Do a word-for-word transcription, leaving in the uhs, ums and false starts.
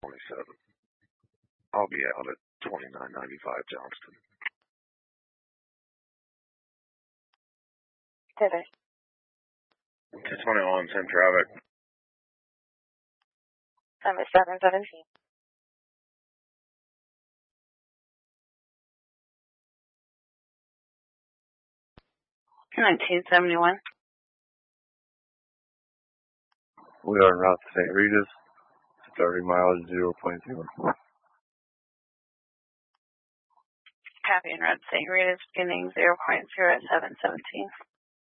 twenty-seven. I'll be out at twenty-nine ninety-five Johnston. Today. two twenty-one, same traffic. seven seventeen. nineteen seventy-one. We are en route to Saint Regis, thirty miles, zero point zero. Copy en route to Saint Regis, beginning zero point zero seven seventeen.